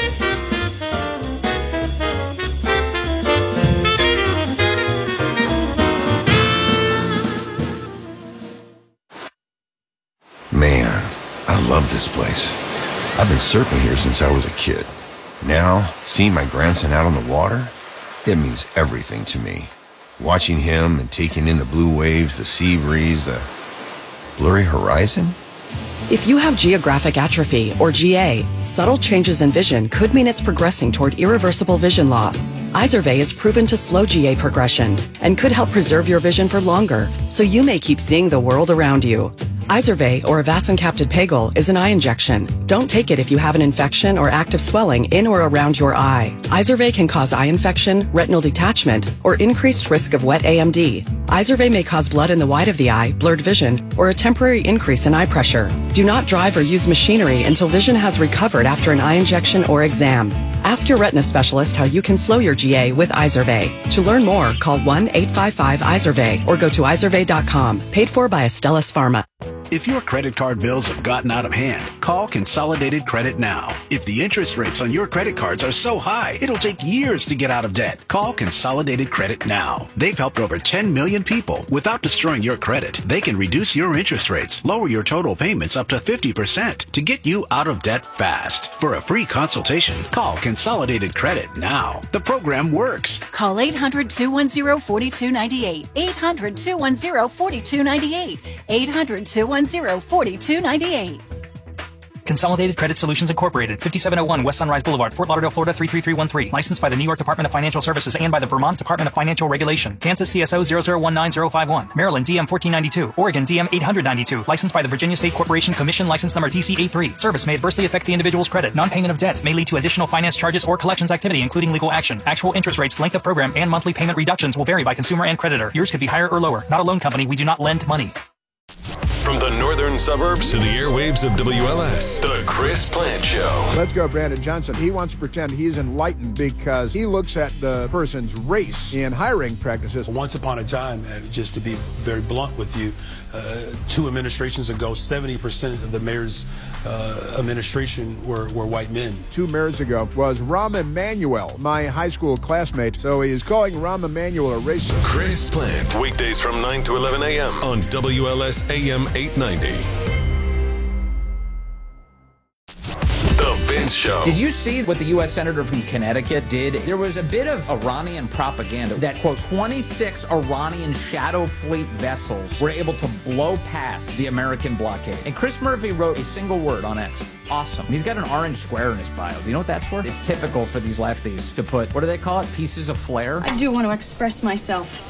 Man, I love this place. I've been surfing here since I was a kid. Now, seeing my grandson out on the water, it means everything to me. Watching him and taking in the blue waves, the sea breeze, the blurry horizon. If you have geographic atrophy, or GA, subtle changes in vision could mean it's progressing toward irreversible vision loss. Izervay is proven to slow GA progression and could help preserve your vision for longer, so you may keep seeing the world around you. Izervay, or avacincaptad pegol, is an eye injection. Don't take it if you have an infection or active swelling in or around your eye. Izervay can cause eye infection, retinal detachment, or increased risk of wet AMD. Izervay may cause blood in the white of the eye, blurred vision, or a temporary increase in eye pressure. Do not drive or use machinery until vision has recovered after an eye injection or exam. Ask your retina specialist how you can slow your GA with Izervay. To learn more, call 1-855-IZERVAY or go to izervay.com. Paid for by Astellas Pharma. If your credit card bills have gotten out of hand, call Consolidated Credit now. If the interest rates on your credit cards are so high, it'll take years to get out of debt. Call Consolidated Credit now. They've helped over 10 million people. Without destroying your credit, they can reduce your interest rates, lower your total payments up to 50% to get you out of debt fast. For a free consultation, call Consolidated Credit now. The program works. Call 800-210-4298. 800-210-4298. 800-210-4298. Consolidated Credit Solutions Incorporated, 5701 West Sunrise Boulevard, Fort Lauderdale, Florida 33313. Licensed by the New York Department of Financial Services and by the Vermont Department of Financial Regulation. Kansas CSO 0019051. Maryland DM 1492. Oregon DM 892. Licensed by the Virginia State Corporation Commission, license number DC83. Service may adversely affect the individual's credit. Non-payment of debt may lead to additional finance charges or collections activity, including legal action. Actual interest rates, length of program, and monthly payment reductions will vary by consumer and creditor. Yours could be higher or lower. Not a loan company. We do not lend money. From the northern suburbs to the airwaves of WLS, The Chris Plant Show. Let's go, Brandon Johnson. He wants to pretend he's enlightened because he looks at the person's race in hiring practices. Once upon a time, just to be very blunt with you, 2 administrations ago, 70% of the mayor's administration were white men. 2 mayors ago was Rahm Emanuel, my high school classmate. So he is calling Rahm Emanuel a racist. Chris Plant, weekdays from 9 to 11 a.m. on WLS AM 890. The Vince Show. Did you see what the U.S. Senator from Connecticut did? There was a bit of Iranian propaganda that, quote, 26 Iranian shadow fleet vessels were able to blow past the American blockade. And Chris Murphy wrote a single word on X. Awesome. And he's got an orange square in his bio. Do you know what that's for? It's typical for these lefties to put, what do they call it? Pieces of flair? I do want to express myself.